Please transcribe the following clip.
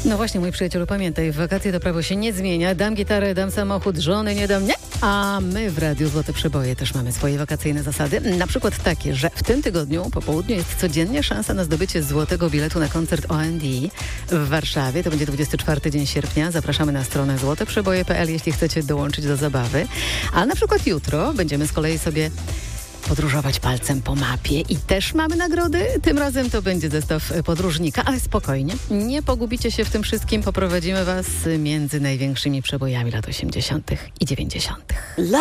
No właśnie, mój przyjacielu, pamiętaj, w wakacje to prawo się nie zmienia. Dam gitarę, dam samochód, żony nie dam, nie. A my w Radiu Złote Przeboje też mamy swoje wakacyjne zasady. Na przykład takie, że w tym tygodniu po południu jest codziennie szansa na zdobycie złotego biletu na koncert OND w Warszawie. To będzie 24 dzień sierpnia. Zapraszamy na stronę złoteprzeboje.pl, jeśli chcecie dołączyć do zabawy. A na przykład jutro będziemy z kolei sobie podróżować palcem po mapie i też mamy nagrody. Tym razem to będzie zestaw podróżnika, ale spokojnie, nie pogubicie się w tym wszystkim. Poprowadzimy was między największymi przebojami lat 80. i 90.